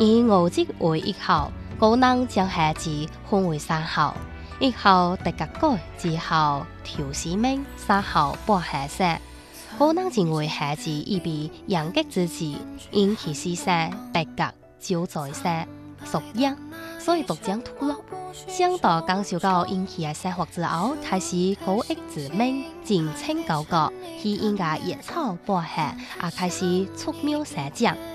以五职为一校，高能将孩子分为三校。一校特格改之後調市名，三校半下式。可能認為孩子已被嚴格支持，因其思想特格就在世屬養，所以獨將吐露。想到講述到因其嘅生活之後，開始高憶自命，盡清高國，去應該野草半下，也開始出苗生長。